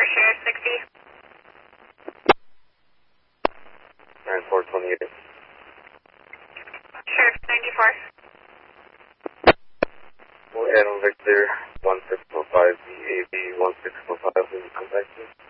Sheriff 60. 9428. Sheriff 94. Well, Adam Victor 1605, BAB 1605, will you contact me?